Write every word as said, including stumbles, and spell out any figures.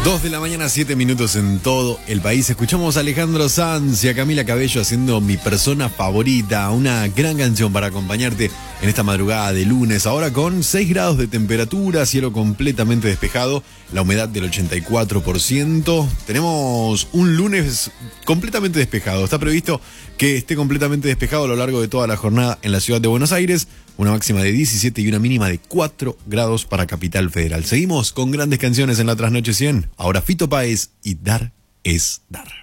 Dos de la mañana, siete minutos en todo el país. Escuchamos a Alejandro Sanz y a Camila Cabello haciendo Mi Persona Favorita, una gran canción para acompañarte en esta madrugada de lunes. Ahora con seis grados de temperatura, cielo completamente despejado, la humedad del ochenta y cuatro por ciento. Tenemos un lunes completamente despejado. Está previsto que esté completamente despejado a lo largo de toda la jornada en la ciudad de Buenos Aires. Una máxima de diecisiete y una mínima de cuatro grados para Capital Federal. Seguimos con grandes canciones en la Trasnoche cien. Ahora Fito Páez y Dar es Dar.